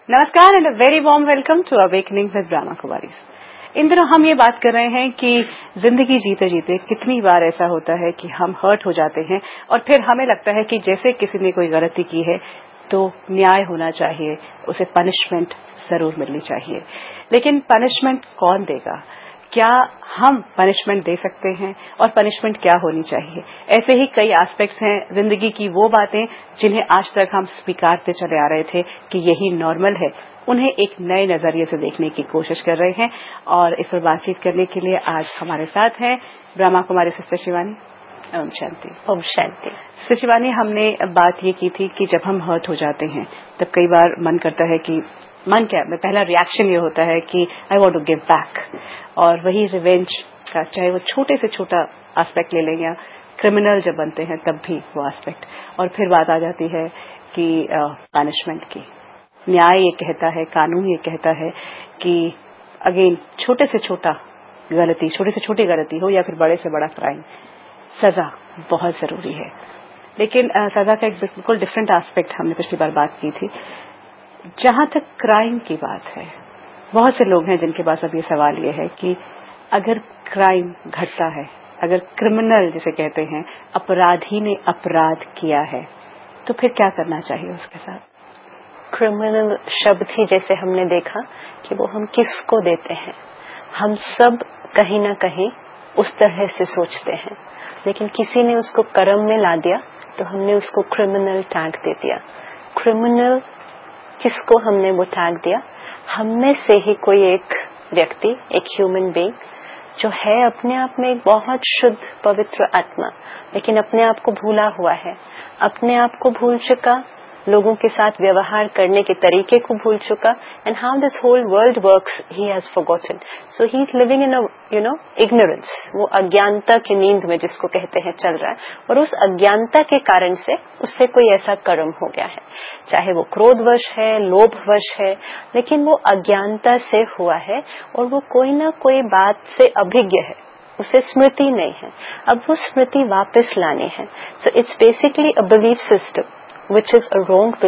नमस्कार and a very warm welcome to awakening with Brahma Kumaris. इन दिनों हम ये बात कर रहे हैं कि जिंदगी जीते जीते कितनी बार ऐसा होता है कि हम हर्ट हो जाते हैं और फिर हमें लगता है कि जैसे किसी ने कोई गलती की है तो न्याय होना चाहिए, उसे पनिशमेंट जरूर मिलनी चाहिए। लेकिन पनिशमेंट कौन देगा? क्या हम पनिशमेंट दे सकते हैं और पनिशमेंट क्या होनी चाहिए? ऐसे ही कई एस्पेक्ट्स हैं जिंदगी की, वो बातें जिन्हें आज तक हम स्वीकारते चले आ रहे थे कि यही नॉर्मल है, उन्हें एक नए नजरिए से देखने की कोशिश कर रहे हैं। और इस पर बातचीत करने के लिए आज हमारे साथ हैं ब्रह्मा कुमारी सिस्टर शिवानी। ओम शांति। ओम शांति। सिस्टर शिवानी, हमने बात ये की थी कि जब हम हर्ट हो जाते हैं तब कई बार मन करता है कि पहला रिएक्शन ये होता है कि I want to give back, और वही रिवेंज का, चाहे वो छोटे से छोटा एस्पेक्ट ले लें या क्रिमिनल जब बनते हैं तब भी वो एस्पेक्ट। और फिर बात आ जाती है कि पनिशमेंट की। न्याय ये कहता है, कानून ये कहता है कि अगेन छोटे से छोटा गलती, छोटी से छोटी गलती हो या फिर बड़े से बड़ा क्राइम, सजा बहुत जरूरी है। लेकिन सजा का एक बिल्कुल डिफरेंट एस्पेक्ट हमने पिछली बार बात की थी। जहां तक क्राइम की बात है, बहुत से लोग हैं जिनके पास अब ये सवाल ये है कि अगर क्राइम घटता है, अगर क्रिमिनल जिसे कहते हैं, अपराधी ने अपराध किया है, तो फिर क्या करना चाहिए उसके साथ? क्रिमिनल शब्द ही जैसे हमने देखा कि वो हम किसको देते हैं। हम सब कहीं ना कहीं उस तरह से सोचते हैं, लेकिन किसी ने उसको कर्म में ला दिया तो हमने उसको क्रिमिनल टैग दे दिया। क्रिमिनल किसको हमने वो टैग दिया? हम में से ही कोई एक व्यक्ति, एक ह्यूमन बीइंग जो है अपने आप में एक बहुत शुद्ध पवित्र आत्मा, लेकिन अपने आप को भूला हुआ है, अपने आप को भूल चुका, लोगों के साथ व्यवहार करने के तरीके को भूल चुका, and how this whole world works he has forgotten. So he is living in ignorance. वो अज्ञानता की नींद में जिसको कहते हैं चल रहा है, और उस अज्ञानता के कारण से उससे कोई ऐसा कर्म हो गया है, चाहे वो क्रोधवश है, लोभवश है, लेकिन वो अज्ञानता से हुआ है और वो कोई ना कोई बात से अभिज्ञ है, उसे स्मृति नहीं है। अब वो स्मृति वापस लानी है। So it's basically a belief system which is a wrong belief